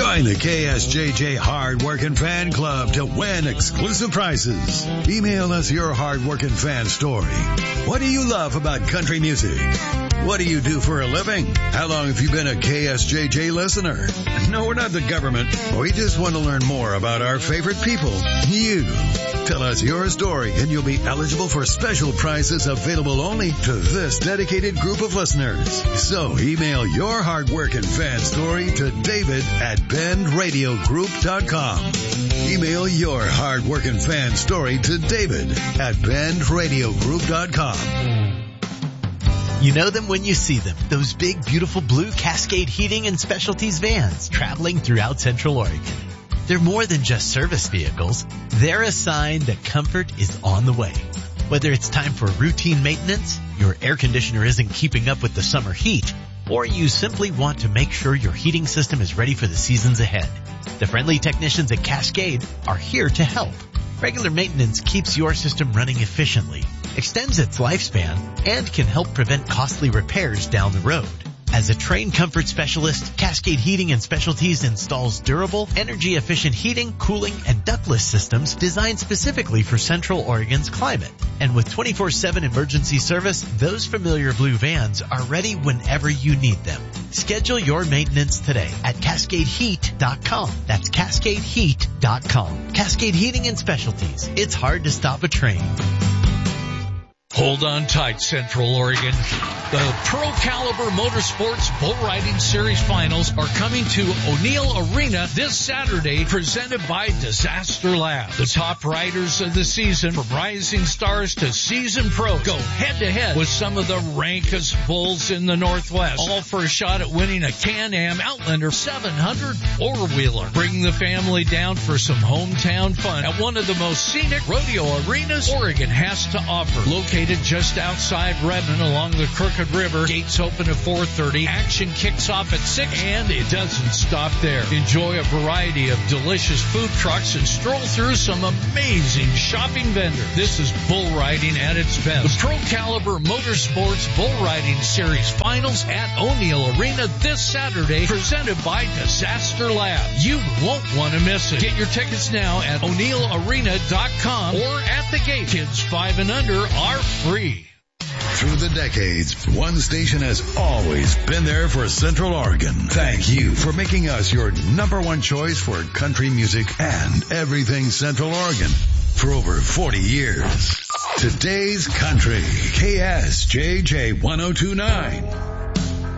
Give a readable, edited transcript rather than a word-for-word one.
Join the KSJJ Hard Working Fan Club to win exclusive prizes. Email us your hard working fan story. What do you love about country music? What do you do for a living? How long have you been a KSJJ listener? No, we're not the government. We just want to learn more about our favorite people, you. Tell us your story and you'll be eligible for special prizes available only to this dedicated group of listeners. So email your hard-working fan story to David@BendRadioGroup.com. Email your hard-working fan story to David@BendRadioGroup.com. You know them when you see them. Those big, beautiful blue Cascade Heating and Specialties vans traveling throughout Central Oregon. They're more than just service vehicles. They're a sign that comfort is on the way. Whether it's time for routine maintenance, your air conditioner isn't keeping up with the summer heat, or you simply want to make sure your heating system is ready for the seasons ahead, the friendly technicians at Cascade are here to help. Regular maintenance keeps your system running efficiently, extends its lifespan, and can help prevent costly repairs down the road. As a trained comfort specialist, Cascade Heating and Specialties installs durable, energy-efficient heating, cooling, and ductless systems designed specifically for Central Oregon's climate. And with 24/7 emergency service, those familiar blue vans are ready whenever you need them. Schedule your maintenance today at CascadeHeat.com. That's CascadeHeat.com. Cascade Heating and Specialties. It's hard to stop a train. Hold on tight, Central Oregon. The Pro Caliber Motorsports Bull Riding Series Finals are coming to O'Neill Arena this Saturday, presented by Disaster Lab. The top riders of the season, from rising stars to seasoned pros, go head-to-head with some of the rankest bulls in the Northwest, all for a shot at winning a Can-Am Outlander 700 four-wheeler. Bring the family down for some hometown fun at one of the most scenic rodeo arenas Oregon has to offer. Located just outside Redmond along the Crooked River. Gates open at 4:30. Action kicks off at 6, and it doesn't stop there. Enjoy a variety of delicious food trucks and stroll through some amazing shopping vendors. This is bull riding at its best. The Pro Caliber Motorsports Bull Riding Series Finals at O'Neill Arena this Saturday, presented by Disaster Lab. You won't want to miss it. Get your tickets now at o'neillarena.com or at the gate. Kids 5 and under are free. Through the decades, one station has always been there for Central Oregon. Thank you for making us your number one choice for country music and everything Central Oregon for over 40 years. Today's Country, KSJJ 1029.